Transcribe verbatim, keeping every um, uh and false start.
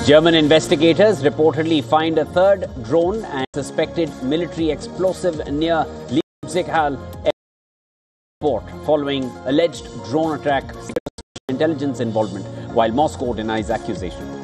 German investigators reportedly find a third drone and suspected military explosive near Leipzig-Halle airport following alleged drone attack intelligence involvement, while Moscow denies accusation.